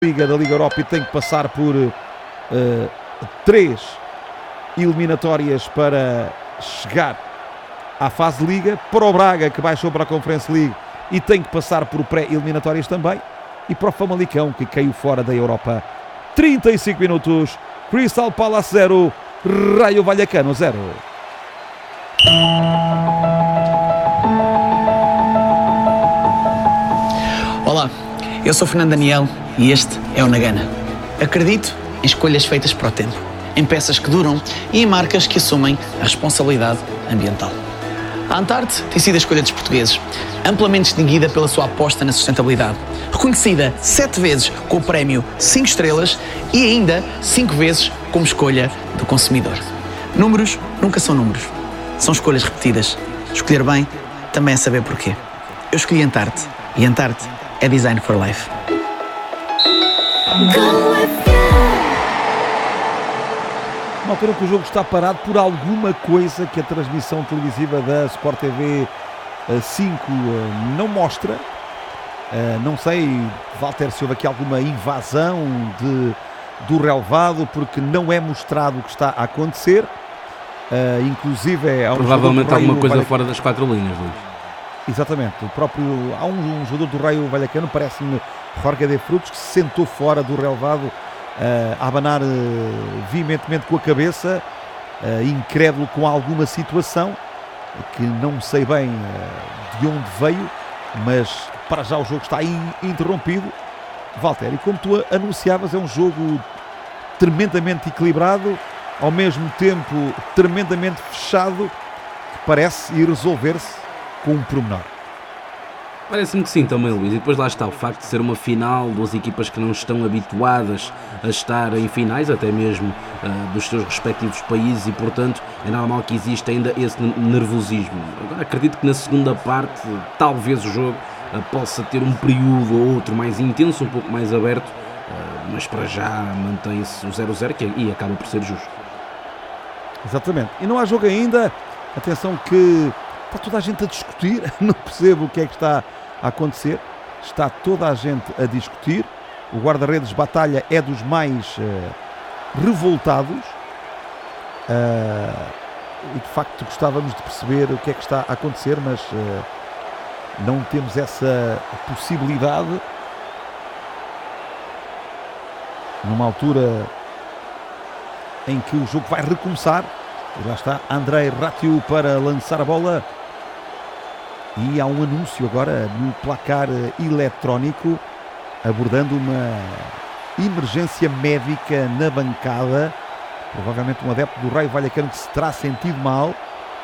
Liga da Liga Europa e tem que passar por 3 eliminatórias para chegar à fase de Liga. Para o Braga, que baixou para a Conference League e tem que passar por pré-eliminatórias também. E para o Famalicão, que caiu fora da Europa. 35 minutos, Crystal Palace 0, Raio Vallecano 0. Olá, eu sou Fernando Daniel e este é o Nagana. Acredito em escolhas feitas para o tempo, em peças que duram e em marcas que assumem a responsabilidade ambiental. A Antarte tem sido a escolha dos portugueses, amplamente distinguida pela sua aposta na sustentabilidade, reconhecida 7 vezes com o prémio 5 estrelas e ainda 5 vezes como escolha do consumidor. Números nunca são números, são escolhas repetidas. Escolher bem também é saber porquê. Eu escolhi Antarte e Antarte é Design for Life. Uma altura que o jogo está parado por alguma coisa que a transmissão televisiva da Sport TV 5 não mostra. Não sei, Walter, se houve aqui alguma invasão do relevado, porque não é mostrado o que está a acontecer. Inclusive provavelmente alguma coisa fora das 4 linhas, Luís. Exatamente, há um jogador do Raio Vallecano, parece-me Jorge de Frutos, que se sentou fora do relevado, a abanar veementemente com a cabeça, incrédulo com alguma situação que não sei bem de onde veio, mas para já o jogo está interrompido. Walter, e como tu anunciavas, é um jogo tremendamente equilibrado, ao mesmo tempo tremendamente fechado, que parece ir resolver-se com um pormenor. Parece-me que sim também, Luís, e depois lá está o facto de ser uma final, duas equipas que não estão habituadas a estar em finais, até mesmo dos seus respectivos países, e portanto é normal que exista ainda esse nervosismo. Agora acredito que na segunda parte talvez o jogo possa ter um período ou outro mais intenso, um pouco mais aberto, mas para já mantém-se o 0-0 e acaba por ser justo. Exatamente, e não há jogo ainda, atenção que está toda a gente a discutir, não percebo o que é que está a acontecer, está toda a gente a discutir, o guarda-redes Batalha é dos mais revoltados, e de facto gostávamos de perceber o que é que está a acontecer, mas não temos essa possibilidade, numa altura em que o jogo vai recomeçar. E lá está Andrei Ratiu para lançar a bola. E há um anúncio agora no placar eletrónico, abordando uma emergência médica na bancada. Provavelmente um adepto do Raio Vallecano que se terá sentido mal.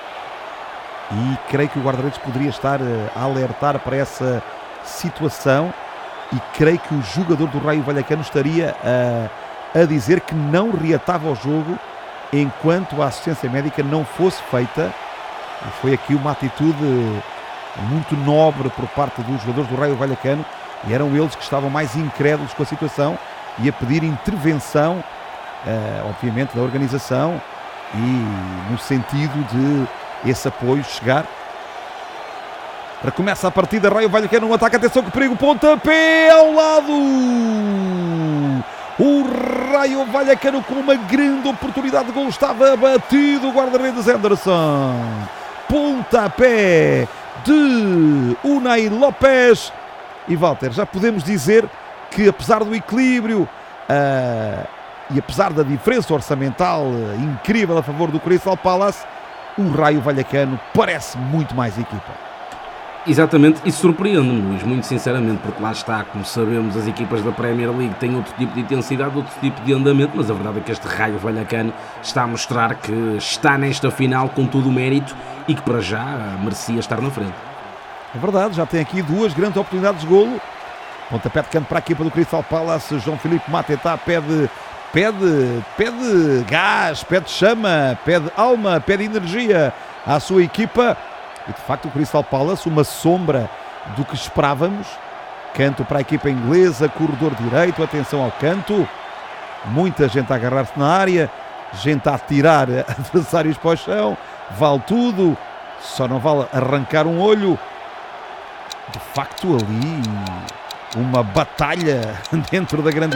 E creio que o guarda-redes poderia estar a alertar para essa situação. E creio que o jogador do Raio Vallecano estaria a dizer que não reatava o jogo enquanto a assistência médica não fosse feita. E foi aqui uma atitude muito nobre por parte dos jogadores do Raio Vallecano, e eram eles que estavam mais incrédulos com a situação e a pedir intervenção, obviamente, da organização, e no sentido de esse apoio chegar. Recomeça a partida, Raio Vallecano, um ataque, atenção que perigo, pontapé ao lado! O Raio Vallecano com uma grande oportunidade de gol, estava abatido o guarda-redes Henderson. Pontapé de Unai Lopes. E Walter, já podemos dizer que apesar do equilíbrio e apesar da diferença orçamental incrível a favor do Crystal Palace, o Raio Vallecano parece muito mais equipa. Exatamente, e surpreende-me, Luís, muito sinceramente, porque lá está, como sabemos, as equipas da Premier League têm outro tipo de intensidade, outro tipo de andamento, mas a verdade é que este Raio Vallecano está a mostrar que está nesta final com todo o mérito e que para já merecia estar na frente. É verdade, já tem aqui 2 grandes oportunidades de golo. Pontapé de canto para a equipa do Crystal Palace. João Filipe Mateta pede gás, pede chama, pede alma, pede energia à sua equipa. E de facto o Crystal Palace, uma sombra do que esperávamos. Canto para a equipa inglesa, corredor direito, atenção ao canto. Muita gente a agarrar-se na área, gente a tirar adversários para o chão. Vale tudo, só não vale arrancar um olho. De facto ali uma batalha dentro da grande